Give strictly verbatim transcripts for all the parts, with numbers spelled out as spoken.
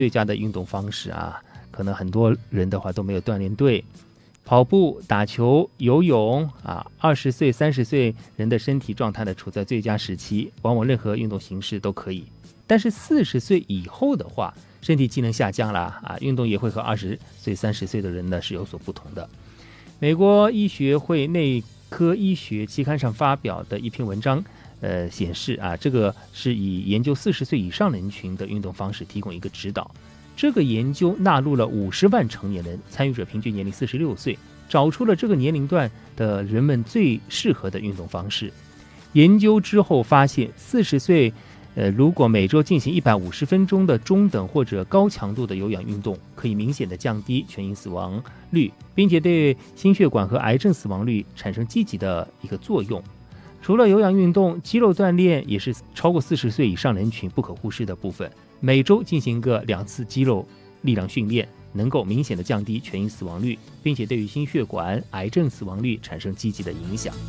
最佳的运动方式啊，可能很多人的话都没有锻炼对。跑步、打球、游泳啊，二十岁、三十岁人的身体状态呢处在最佳时期，往往任何运动形式都可以。但是四十岁以后的话，身体机能下降了啊，运动也会和二十岁、三十岁的人呢是有所不同的。美国医学会内科医学期刊上发表的一篇文章，呃，显示啊，这个是以研究四十岁以上人群的运动方式提供一个指导。这个研究纳入了五十万成年人，参与者平均年龄四十六岁，找出了这个年龄段的人们最适合的运动方式。研究之后发现，四十岁，呃，如果每周进行一百五十分钟的中等或者高强度的有氧运动，可以明显的降低全因死亡率，并且对心血管和癌症死亡率产生积极的一个作用。除了有氧运动，肌肉锻炼也是超过四十岁以上人群不可忽视的部分。每周进行个两次肌肉力量训练，能够明显的降低全因死亡率，并且对于心血管、癌症死亡率产生积极的影响。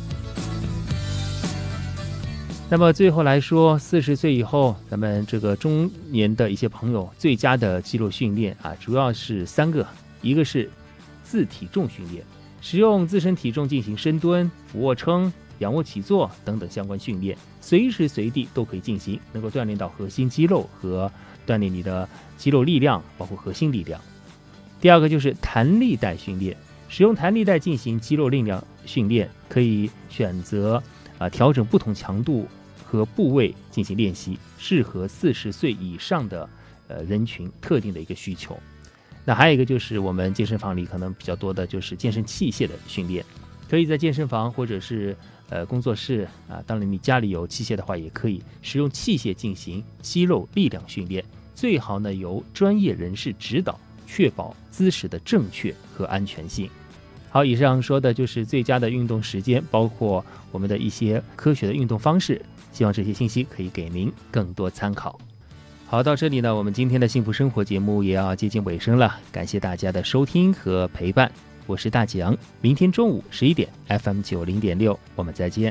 那么最后来说，四十岁以后，咱们这个中年的一些朋友，最佳的肌肉训练啊，主要是三个，一个是自体重训练，使用自身体重进行深蹲、俯卧撑、仰卧起坐等等相关训练，随时随地都可以进行，能够锻炼到核心肌肉和锻炼你的肌肉力量，包括核心力量。第二个就是弹力带训练，使用弹力带进行肌肉力量训练，可以选择啊调整不同强度和部位进行练习，适合四十岁以上的呃人群特定的一个需求。那还有一个就是我们健身房里可能比较多的就是健身器械的训练，可以在健身房或者是呃工作室啊，当然你家里有器械的话也可以使用器械进行肌肉力量训练，最好呢由专业人士指导，确保姿势的正确和安全性。好，以上说的就是最佳的运动时间，包括我们的一些科学的运动方式，希望这些信息可以给您更多参考。好，到这里呢，我们今天的幸福生活节目也要接近尾声了，感谢大家的收听和陪伴，我是大吉昂，明天中午十一点 F M 九零点六，我们再见。